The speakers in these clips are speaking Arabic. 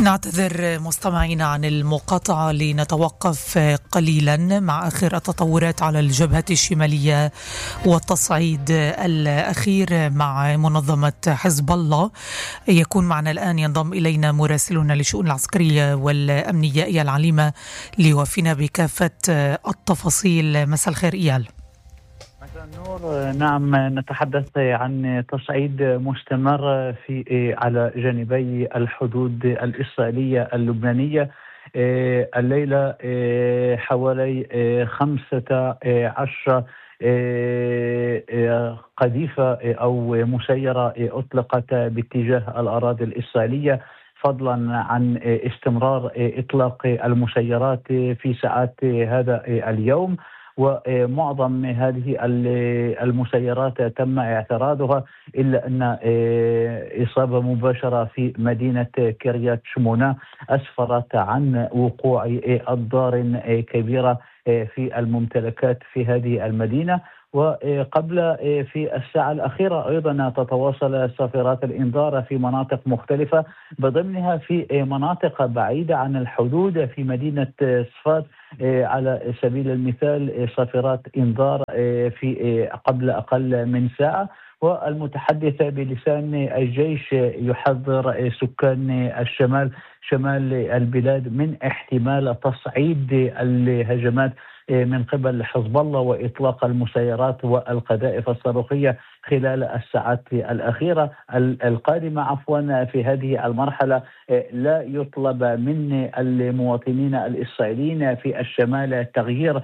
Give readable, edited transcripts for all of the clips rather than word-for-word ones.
نعتذر مستمعينا عن المقاطعة لنتوقف قليلا مع آخر التطورات على الجبهة الشمالية والتصعيد الأخير مع منظمة حزب الله. يكون معنا الآن ينضم إلينا مراسلنا للشؤون العسكرية والأمنية إيال عليمة ليوفينا بكافة التفاصيل. مساء الخير إيال. مساء النور. نعم، نتحدث عن تصعيد مستمر على جانبي الحدود الإسرائيلية اللبنانية. الليلة حوالي 15 قذيفة أو مسيرة أطلقت باتجاه الأراضي الإسرائيلية، فضلا عن استمرار إطلاق المسيرات في ساعات هذا اليوم. ومعظم هذه المسيرات تم اعتراضها، إلا أن إصابة مباشرة في مدينة كريات شمونة أسفرت عن وقوع أضرار كبيرة في الممتلكات في هذه المدينة. وقبل في الساعة الأخيرة أيضا تتواصل صافرات الإنذار في مناطق مختلفة، بضمنها في مناطق بعيدة عن الحدود في مدينة صفات. على سبيل المثال صافرات إنذار في قبل أقل من ساعة، والمتحدث بلسان الجيش يحذر سكان شمال البلاد من احتمال تصعيد الهجمات من قبل حزب الله وإطلاق المسيرات والقذائف الصاروخية خلال الساعات الأخيرة القادمة. في هذه المرحلة لا يطلب من المواطنين الإسرائيليين في الشمال تغيير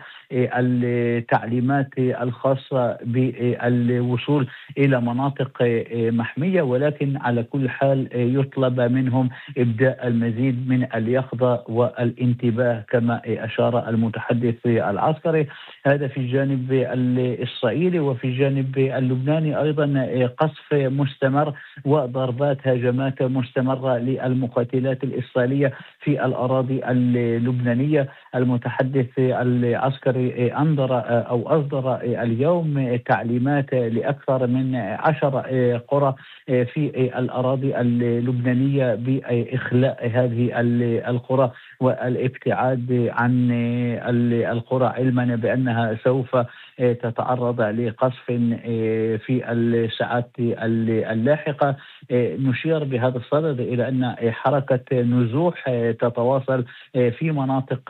التعليمات الخاصة بالوصول إلى مناطق محمية، ولكن على كل حال يطلب منهم إبداء المزيد من اليقظة والانتباه كما أشار المتحدث العسكري. هذا في الجانب الإسرائيلي. وفي الجانب اللبناني أيضا قصف مستمر وضربات هجمات مستمرة للمقاتلات الإسرائيلية في الأراضي اللبنانية. المتحدث العسكري أصدر اليوم تعليمات لأكثر من 10 قرى في الأراضي اللبنانية بإخلاء هذه القرى والابتعاد عن القرى، علما بأنها سوف تتعرض لقصف في الساعات اللاحقة. نشير بهذا الصدد إلى أن حركة نزوح تتواصل في مناطق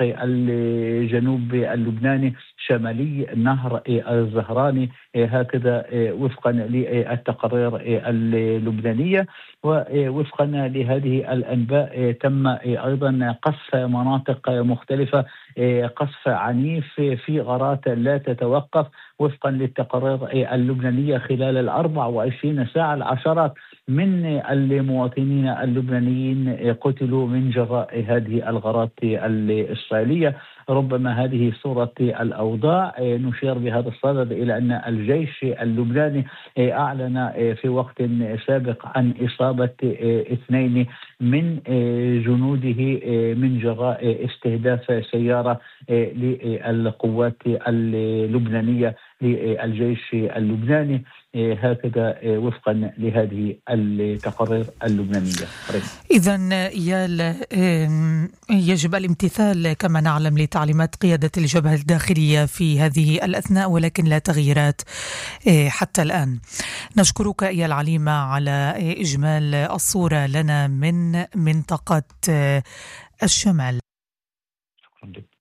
الجنوب اللبناني شمالي نهر الزهراني، هكذا وفقا للتقارير اللبنانية. ووفقا لهذه الأنباء تم أيضا قصف مناطق مختلفة، قصف عنيف في غارات لا تتوقف. وفقا للتقارير اللبنانية خلال 24 ساعة العشرات من المواطنين اللبنانيين قتلوا من جراء هذه الغارات الإسرائيلية. ربما هذه صورة الأوضاع. نشير بهذا الصدد إلى أن الجيش اللبناني أعلن في وقت سابق عن إصابة 2 من جنوده من جراء استهداف سيارة للقوات اللبنانية للجيش اللبناني، هكذا وفقا لهذه التقارير اللبنانية. إذن يجب الامتثال كما نعلم لتعليمات قيادة الجبهة الداخلية في هذه الأثناء، ولكن لا تغييرات حتى الآن. نشكرك إيال عليمة على إجمال الصورة لنا من منطقة الشمال. شكرا لك.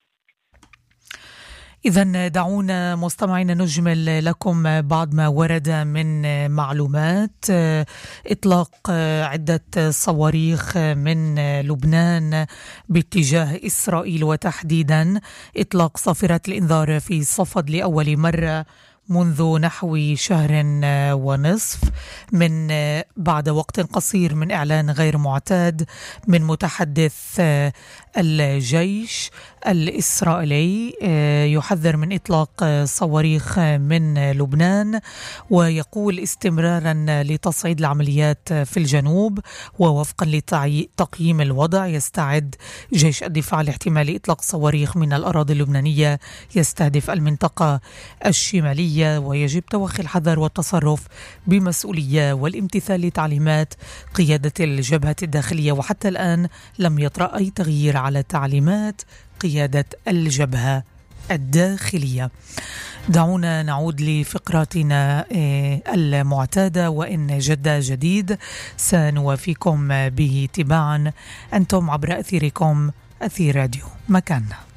إذن دعونا مستمعين نجمل لكم بعض ما ورد من معلومات. إطلاق عدة صواريخ من لبنان باتجاه إسرائيل، وتحديدا إطلاق صافرات الإنذار في صفد لأول مرة منذ نحو شهر ونصف، من بعد وقت قصير من إعلان غير معتاد من متحدث الجيش الإسرائيلي يحذر من إطلاق صواريخ من لبنان، ويقول استمرارا لتصعيد العمليات في الجنوب. ووفقا لتقييم الوضع يستعد جيش الدفاع لاحتمال إطلاق صواريخ من الأراضي اللبنانية يستهدف المنطقة الشمالية الداخلية، ويجب توخي الحذر والتصرف بمسؤولية والامتثال لتعليمات قيادة الجبهة الداخلية. وحتى الآن لم يطرأ أي تغيير على تعليمات قيادة الجبهة الداخلية. دعونا نعود لفقراتنا المعتادة، وإن جد جديد سنوافيكم به تباعا. أنتم عبر أثيركم، أثير راديو مكاننا.